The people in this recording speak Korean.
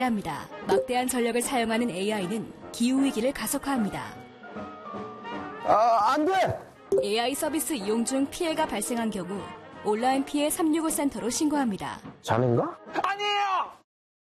합니다. 막대한 전력을 사용하는 AI는 기후위기를 가속화합니다. 안 돼! AI 서비스 이용 중 피해가 발생한 경우 온라인 피해 365 센터로 신고합니다. 자네인가? 아니에요!